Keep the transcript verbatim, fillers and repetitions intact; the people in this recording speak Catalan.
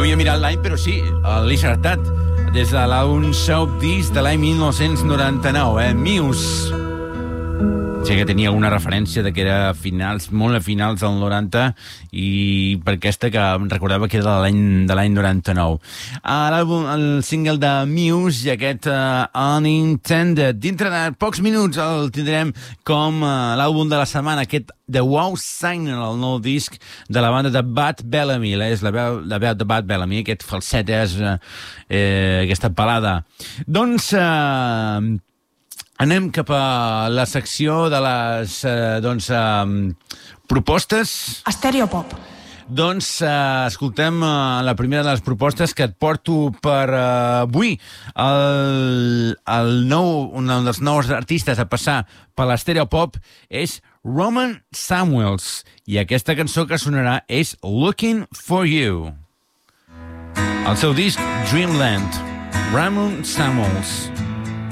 havia mirat l'any, però sí, l'he acertat. Des de l'àlbum Soap Disc de l'any mil nou-cents noranta-nou, eh? Muse. Sí que tenia una referència de que era finals, molt a finals del noranta, i per aquesta que em recordava que era de l'any de l'any noranta-nou. L'àlbum, el single de Muse i aquest uh, Unintended. Dintre de pocs minuts el tindrem com uh, l'àlbum de la setmana, aquest The Wow Signal, el nou disc de la banda de Bud Bellamy. És la veu, la veu de Bud Bellamy, aquest falset és uh, eh, aquesta balada. Doncs... Uh, Anem cap a la secció de les eh, doncs, eh, propostes. Estereopop. Doncs eh, escoltem eh, la primera de les propostes que et porto per eh, avui. El, el nou, un dels nous artistes a passar per l'Estereopop és Roman Samuels. I aquesta cançó que sonarà és Looking for You. El seu disc Dreamland. Roman Samuels.